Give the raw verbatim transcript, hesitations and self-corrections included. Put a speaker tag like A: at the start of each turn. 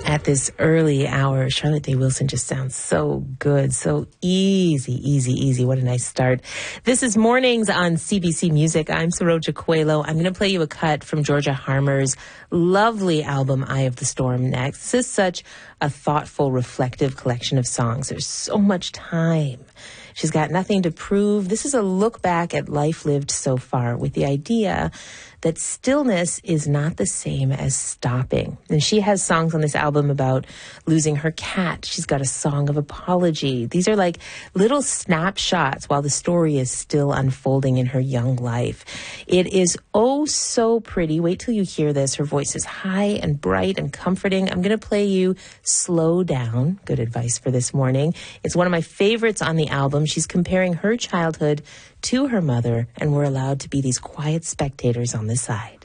A: At this early hour, Charlotte Day Wilson just sounds so good, so easy, easy, easy. What a nice start. This is Mornings on C B C Music. I'm Saroja Coelho. I'm going to play you a cut from Georgia Harmer's lovely album, Eye of the Storm, next. This is such a thoughtful, reflective collection of songs. There's so much time. She's got nothing to prove. This is a look back at life lived so far with the idea that stillness is not the same as stopping. And she has songs on this album about losing her cat. She's got a song of apology. These are like little snapshots while the story is still unfolding in her young life. It is oh so pretty. Wait till you hear this. Her voice is high and bright and comforting. I'm going to play you Slow Down. Good advice for this morning. It's one of my favorites on the album. She's comparing her childhood to her mother, and we're allowed to be these quiet spectators on the side.